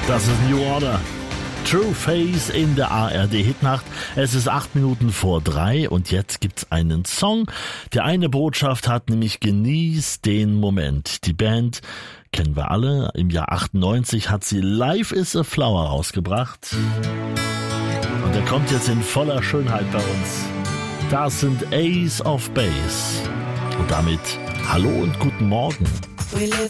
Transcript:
Das ist New Order. True Face in der ARD-Hitnacht. Es ist 8 Minuten vor 3 und jetzt gibt's einen Song, der eine Botschaft hat, nämlich genieß den Moment. Die Band kennen wir alle. Im Jahr 98 hat sie Life is a Flower rausgebracht. Und der kommt jetzt in voller Schönheit bei uns. Das sind Ace of Base. Und damit hallo und guten Morgen. We live